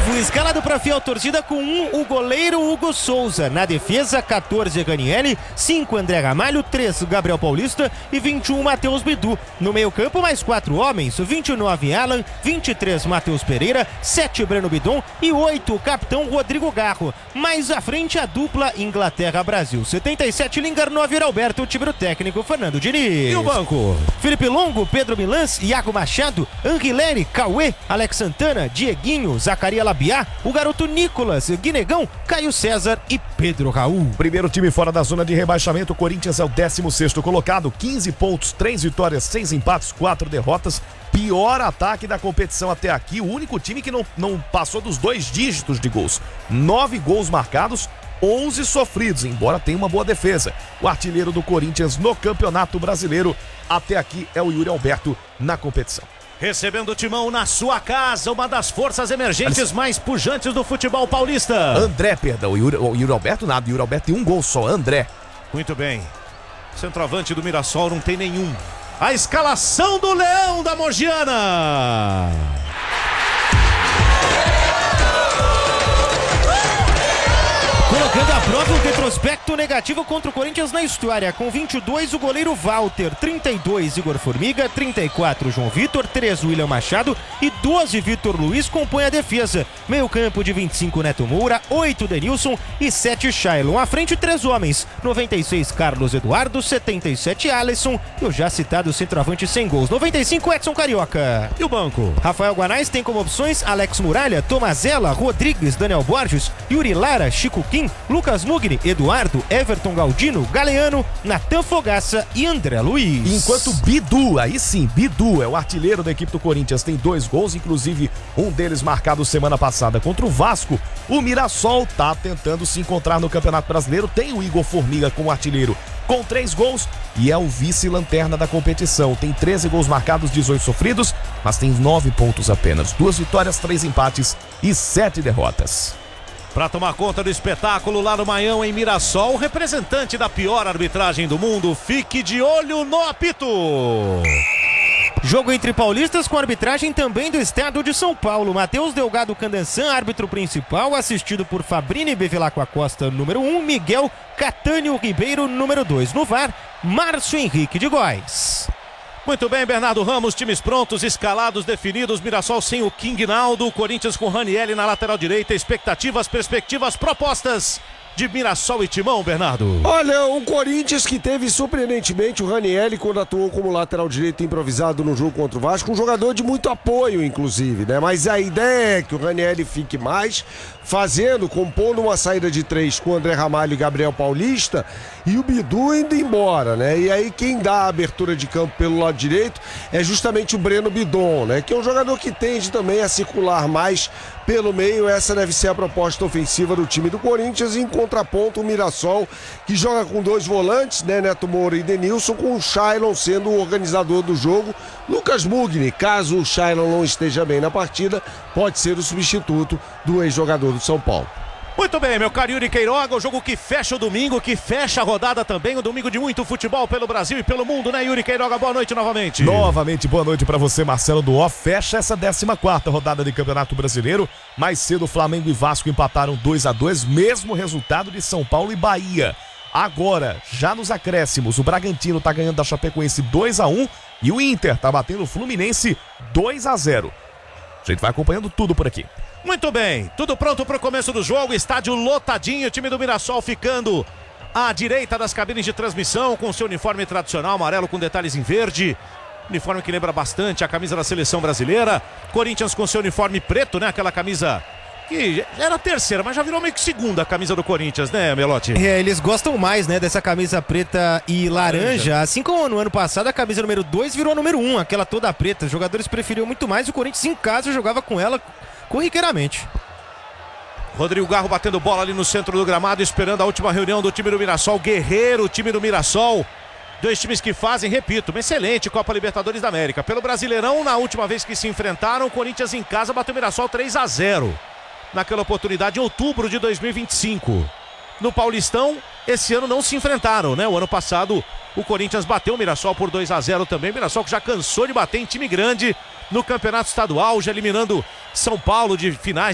Novo, escalado para fiel torcida com 1, o goleiro Hugo Souza. Na defesa, 14, Ranieri, 5, André Ramalho, 3, Gabriel Paulista e 21, Matheus Bidu. No meio campo, mais 4 homens, 29, Alan, 23, Matheus Pereira, 7, Breno Bidon e 8, o capitão Rodrigo Garro. Mais à frente, a dupla Inglaterra-Brasil. 77, Lingard, 9, Alberto, o time do técnico Fernando Diniz. E o banco? Felipe Longo, Pedro Milans, Iago Machado, Anguilere, Cauê, Alex Santana, Dieguinho, Zacaria Labiá, o garoto Nicolas, Guinegão, Caio César e Pedro Raul. Primeiro time fora da zona de rebaixamento, o Corinthians é o 16º colocado, 15 pontos, 3 vitórias, 6 empates, 4 derrotas. Pior ataque da competição até aqui, o único time que não passou dos 2 dígitos de gols. 9 gols marcados, 11 sofridos, embora tenha uma boa defesa. O artilheiro do Corinthians no Campeonato Brasileiro até aqui é o Yuri Alberto na competição. Recebendo o timão na sua casa, uma das forças emergentes mais pujantes do futebol paulista. André, perdão, o Yuri Alberto nada, o Yuri Alberto tem um gol só, André. Muito bem, centroavante do Mirassol não tem nenhum. A escalação do Leão da Mogiana. Colocando à prova um retrospecto negativo contra o Corinthians na história. Com 22, o goleiro Walter, 32, Igor Formiga, 34, João Vitor, 3, William Machado e 12, Vitor Luiz compõe a defesa. Meio campo de 25, Neto Moura, 8, Denilson e 7, Shailon. À frente, 3 homens, 96, Carlos Eduardo, 77, Alisson e o já citado centroavante sem gols, 95, Edson Carioca. E o banco? Rafael Guanais tem como opções Alex Muralha, Tomazella, Rodrigues, Daniel Borges, Yuri Lara, Chico Kim, Lucas Mugni, Eduardo, Everton Galdino, Galeano, Natan Fogaça e André Luiz. Enquanto Bidu, aí sim, Bidu é o artilheiro da equipe do Corinthians, tem 2 gols, inclusive um deles marcado semana passada contra o Vasco. O Mirassol tá tentando se encontrar no Campeonato Brasileiro, tem o Igor Formiga como artilheiro com 3 gols e é o vice-lanterna da competição. Tem 13 gols marcados, 18 sofridos, mas tem 9 pontos apenas. 2 vitórias, 3 empates e 7 derrotas. Para tomar conta do espetáculo lá no Maião, em Mirassol, o representante da pior arbitragem do mundo, fique de olho no apito. Jogo entre paulistas com arbitragem também do estado de São Paulo. Matheus Delgado Candansan, árbitro principal, assistido por Fabrini Bevilacqua Costa, número 1, Miguel Catânio Ribeiro, número 2. No VAR, Márcio Henrique de Góes. Muito bem, Bernardo Ramos, times prontos, escalados, definidos. Mirassol sem o King Naldo, Corinthians com Ranieri na lateral direita. Expectativas, perspectivas, propostas de Mirassol e Timão, Bernardo. Olha, um Corinthians que teve surpreendentemente o Ranieri quando atuou como lateral direito improvisado no jogo contra o Vasco, um jogador de muito apoio, inclusive, né? Mas a ideia é que o Ranieri fique mais, compondo uma saída de 3 com o André Ramalho e Gabriel Paulista e o Bidu indo embora, né? E aí quem dá a abertura de campo pelo lado direito é justamente o Breno Bidon, né? Que é um jogador que tende também a circular mais pelo meio. Essa deve ser a proposta ofensiva do time do Corinthians, em contraponto o Mirassol, que joga com 2 volantes, né? Neto Moura e Denilson, com o Shailon sendo o organizador do jogo. Lucas Mugni, caso o Shailon não esteja bem na partida, pode ser o substituto do ex-jogador do São Paulo. Muito bem, meu caro Yuri Queiroga, o jogo que fecha o domingo, que fecha a rodada também, o domingo de muito futebol pelo Brasil e pelo mundo, né, Yuri Queiroga? Boa noite novamente. Novamente, boa noite pra você, Marcelo Duó. Fecha essa 14ª rodada de Campeonato Brasileiro. Mais cedo, Flamengo e Vasco empataram 2-2, mesmo resultado de São Paulo e Bahia. Agora, já nos acréscimos, o Bragantino tá ganhando da Chapecoense 2-1 e o Inter tá batendo o Fluminense 2-0. A gente vai acompanhando tudo por aqui. Muito bem, tudo pronto para o começo do jogo, estádio lotadinho, o time do Mirassol ficando à direita das cabines de transmissão com seu uniforme tradicional, amarelo com detalhes em verde, uniforme que lembra bastante a camisa da seleção brasileira. Corinthians com seu uniforme preto, né, aquela camisa que era a terceira, mas já virou meio que segunda a camisa do Corinthians, né, Melotti? É, eles gostam mais, né, dessa camisa preta e laranja, assim como no ano passado a camisa número 2 virou a número 1, aquela toda preta. Os jogadores preferiam muito mais, o Corinthians em casa jogava com ela corriqueiramente. Rodrigo Garro batendo bola ali no centro do gramado, esperando a última reunião do time do Mirassol. Guerreiro, o time do Mirassol. 2 times que fazem, repito, uma excelente Copa Libertadores da América. Pelo Brasileirão, na última vez que se enfrentaram, o Corinthians em casa bateu o Mirassol 3-0. Naquela oportunidade, em outubro de 2025. No Paulistão, esse ano não se enfrentaram, né? O ano passado, o Corinthians bateu o Mirassol por 2-0 também. O Mirassol que já cansou de bater em time grande no Campeonato Estadual, já eliminando São Paulo de finais